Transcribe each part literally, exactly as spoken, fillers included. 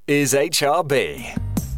is H R B.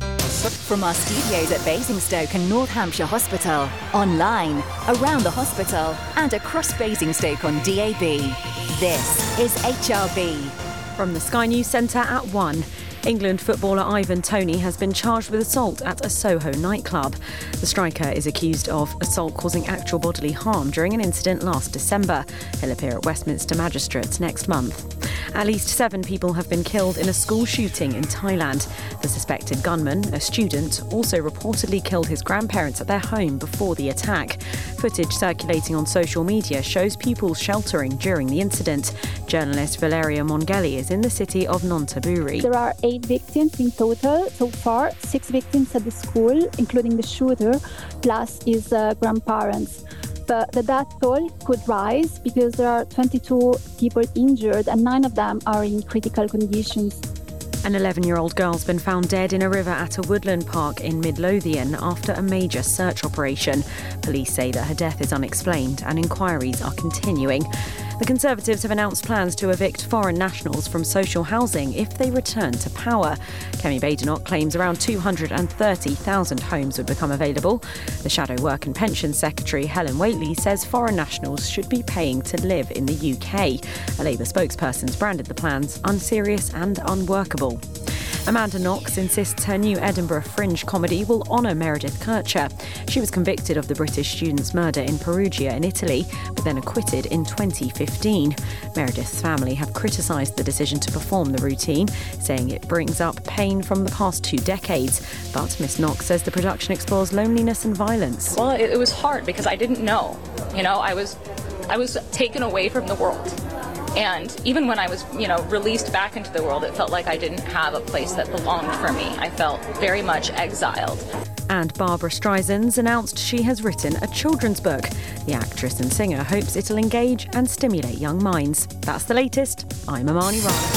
From our studios at Basingstoke and North Hampshire Hospital, online, around the hospital, and across Basingstoke on D A B. This is H R B. From the Sky News Centre at one. England footballer Ivan Toney has been charged with assault at a Soho nightclub. The striker is accused of assault causing actual bodily harm during an incident last December. He'll appear at Westminster Magistrates next month. At least seven people have been killed in a school shooting in Thailand. The suspected gunman, a student, also reportedly killed his grandparents at their home before the attack. Footage circulating on social media shows pupils sheltering during the incident. Journalist Valeria Mongeli is in the city of Nonthaburi. There are eight victims in total so far, six victims at the school, including the shooter, plus his uh, grandparents. But the death toll could rise because there are twenty-two people injured and nine of them are in critical conditions. An eleven-year-old girl's been found dead in a river at a woodland park in Midlothian after a major search operation. Police say that her death is unexplained and inquiries are continuing. The Conservatives have announced plans to evict foreign nationals from social housing if they return to power. Kemi Badenoch claims around two hundred thirty thousand homes would become available. The Shadow Work and Pensions Secretary Helen Whately says foreign nationals should be paying to live in the U K. A Labour spokesperson's branded the plans unserious and unworkable. Amanda Knox insists her new Edinburgh Fringe comedy will honour Meredith Kercher. She was convicted of the British student's murder in Perugia in Italy, but then acquitted in twenty fifteen. Meredith's family have criticised the decision to perform the routine, saying it brings up pain from the past two decades. But Miss Knox says the production explores loneliness and violence. Well, it, it was hard because I didn't know. You know, I was, I was taken away from the world. And even when I was, you know, released back into the world, it felt like I didn't have a place that belonged for me. I felt very much exiled. And Barbara Streisand's announced she has written a children's book. The actress and singer hopes it'll engage and stimulate young minds. That's the latest. I'm Amani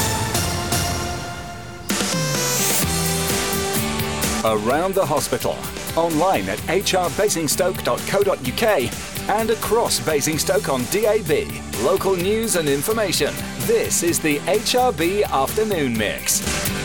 Rana. Around the hospital, online at h r basingstoke dot co dot u k and across Basingstoke on D A B. Local news and information. This is the H R B Afternoon Mix.